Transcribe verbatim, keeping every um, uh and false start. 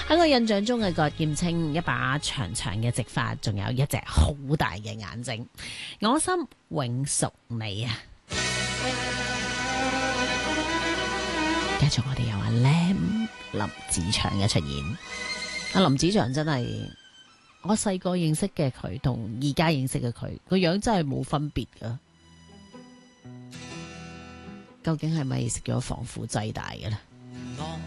喺我印象中嘅郭劍青，一把長長嘅直髮，仲有一隻好大嘅眼睛，我心永屬你啊！繼續我哋有阿 Lam 林子祥嘅出現，阿林子祥真係我細個認識嘅佢同而家認識嘅佢個樣真係冇分別噶，究竟係咪食咗防腐劑大嘅咧？